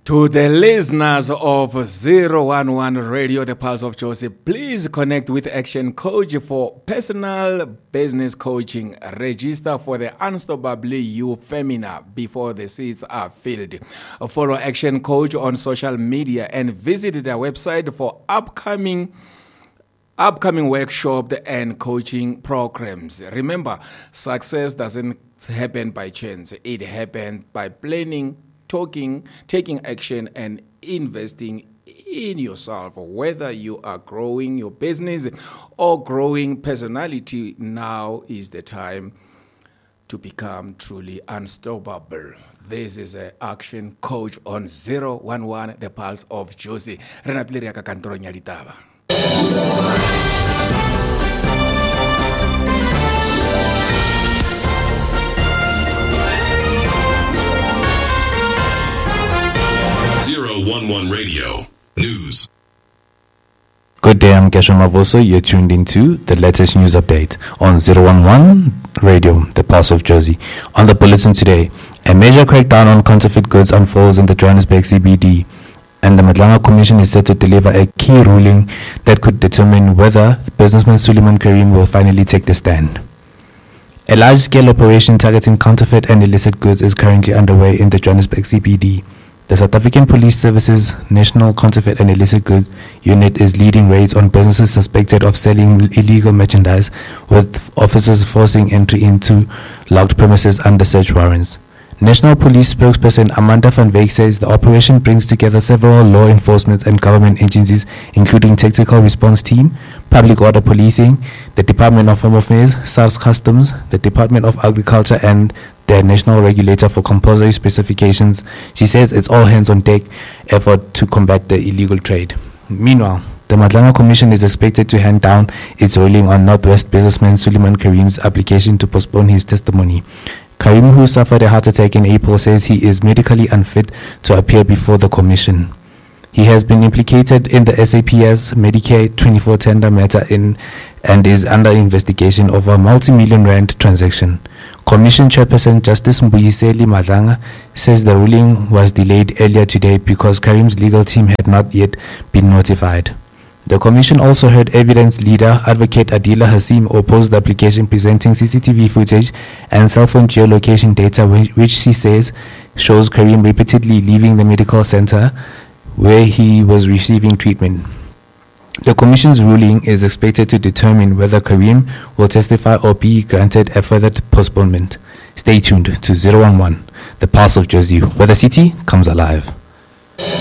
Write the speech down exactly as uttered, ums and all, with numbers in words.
To the listeners of zero one one Radio, the Pulse of Jozi, please connect with Action Coach for personal business coaching. Register for the Unstoppably You Femina before the seats are filled. Follow Action Coach on social media and visit their website for upcoming upcoming workshop and coaching programs. Remember, success doesn't happen by chance. It happens by planning, talking, taking action, and investing in yourself. Whether you are growing your business or growing personality, now is the time to become truly unstoppable. This is an Action Coach on zero one one, the Pulse of Jozi. Rena Pleria ka kantoro nya ditaba. zero one one Radio News. Good day, I'm Gesho Mavoso. You're tuned into the latest news update on zero one one Radio, the Pulse of Jozi. On the bulletin today, a major crackdown on counterfeit goods unfolds in the Johannesburg C B D, and the Madlanga Commission is set to deliver a key ruling that could determine whether businessman Suleiman Karim will finally take the stand. A large-scale operation targeting counterfeit and illicit goods is currently underway in the Johannesburg C B D. The South African Police Service's National Counterfeit and Illicit Goods Unit is leading raids on businesses suspected of selling illegal merchandise, with officers forcing entry into locked premises under search warrants. National Police spokesperson Amanda van Wyk says the operation brings together several law enforcement and government agencies, including Tactical Response Team, Public Order Policing, the Department of Home Affairs, SARS Customs, the Department of Agriculture, and the National Regulator for Compulsory Specifications. She says it's all hands on deck effort to combat the illegal trade. Meanwhile, the Madlanga Commission is expected to hand down its ruling on Northwest businessman Suleiman Karim's application to postpone his testimony. Karim, who suffered a heart attack in April, says he is medically unfit to appear before the commission. He has been implicated in the S A P S Medicare twenty-four tender matter in and is under investigation over a multi-million rand transaction. Commission Chairperson Justice Mbuyiseli Madlanga says the ruling was delayed earlier today because Karim's legal team had not yet been notified. The commission also heard evidence leader Advocate Adila Hasim oppose the application, presenting C C T V footage and cell phone geolocation data which she says shows Karim repeatedly leaving the medical center where he was receiving treatment. The commission's ruling is expected to determine whether Karim will testify or be granted a further postponement. Stay tuned to zero one one, the Pulse of Jozi, where the city comes alive.